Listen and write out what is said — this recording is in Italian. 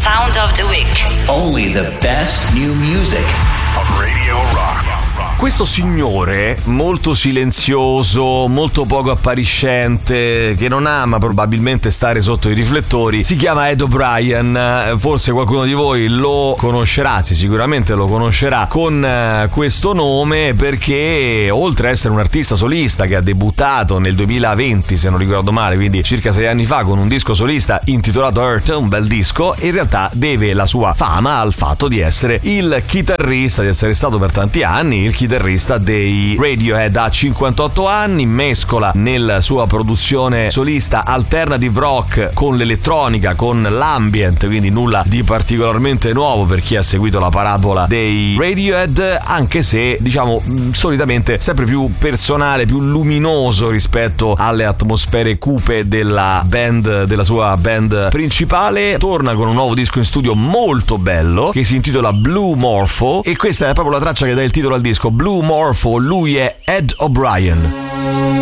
Sound of the Week. Only the best new music on Radio Rock. Questo signore molto silenzioso, molto poco appariscente, che non ama probabilmente stare sotto i riflettori, si chiama Ed O'Brien. Forse qualcuno di voi lo conoscerà, anzi sicuramente lo conoscerà con questo nome, perché oltre a essere un artista solista che ha debuttato nel 2020, se non ricordo male, quindi circa 6 anni fa, con un disco solista intitolato Earth, un bel disco, in realtà deve la sua fama al fatto di essere il chitarrista, di essere stato per tanti anni il chitarrista dei Radiohead. A 58 anni, mescola nella sua produzione solista alternative rock con l'elettronica, con l'ambient, quindi nulla di particolarmente nuovo per chi ha seguito la parabola dei Radiohead, anche se diciamo solitamente sempre più personale, più luminoso rispetto alle atmosfere cupe della band, della sua band principale. Torna con un nuovo disco in studio molto bello che si intitola Blue Morpho, e questa è proprio la traccia che dà il titolo al disco, Blue Morpho. Lui è Ed O'Brien.